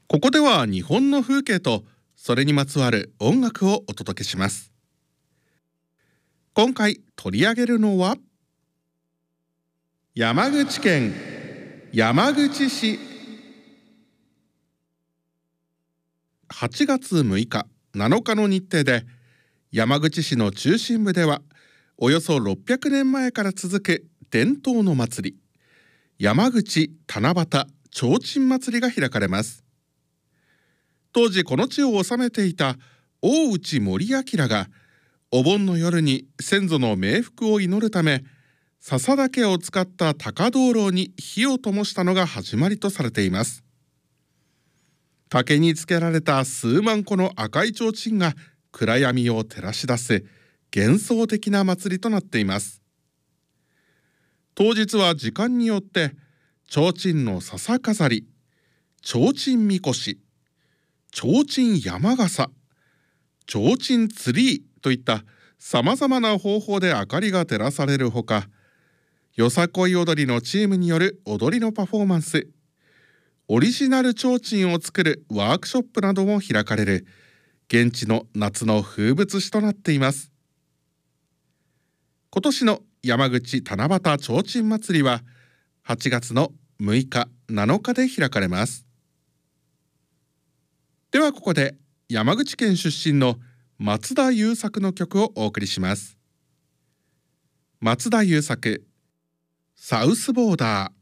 ここでは日本の風景とそれにまつわる音楽をお届けします。今回取り上げるのは山口県山口市。8月6日7日の日程で山口市の中心部ではおよそ600年前から続く伝統の祭り、山口七夕提灯祭りが開かれます。当時この地を治めていた大内盛明がお盆の夜に先祖の冥福を祈るため笹竹を使った高灯籠に火を灯したのが始まりとされています。竹につけられた数万個の赤い提灯が暗闇を照らし出す幻想的な祭りとなっています。当日は時間によって提灯の笹飾り、提灯みこし、提灯山笠、提灯ツリーといったさまざまな方法で明かりが照らされるほか、よさこい踊りのチームによる踊りのパフォーマンス、オリジナル提灯を作るワークショップなども開かれる現地の夏の風物詩となっています。今年の山口七夕提灯祭りは8月の6日7日で開かれます。ではここで山口県出身の松田優作の曲をお送りします。松田優作、サウスボーダー。